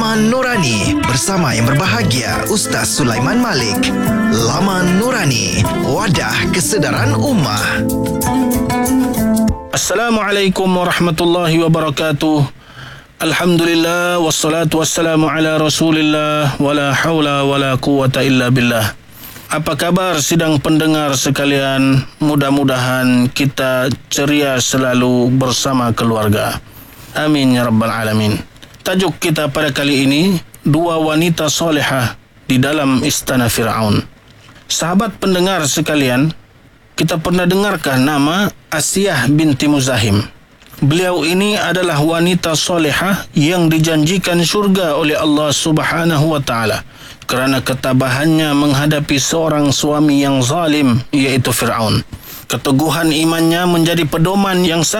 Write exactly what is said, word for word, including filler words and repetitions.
Laman Nurani bersama yang berbahagia Ustaz Sulaiman Malik. Laman Nurani, wadah kesedaran ummah. Assalamualaikum warahmatullahi wabarakatuh. Alhamdulillah wassalatu wassalamu ala Rasulillah wala haula wala quwata illa billah. Apa kabar sidang pendengar sekalian? Mudah-mudahan kita ceria selalu bersama keluarga. Amin ya rabbal alamin. Tajuk kita pada kali ini, dua wanita solehah di dalam istana Fir'aun. Sahabat pendengar sekalian, kita pernah dengarkan nama Asiyah binti Muzahim. Beliau ini adalah wanita solehah yang dijanjikan syurga oleh Allah Subhanahu wa taala kerana ketabahannya menghadapi seorang suami yang zalim, iaitu Fir'aun. Keteguhan imannya menjadi pedoman yang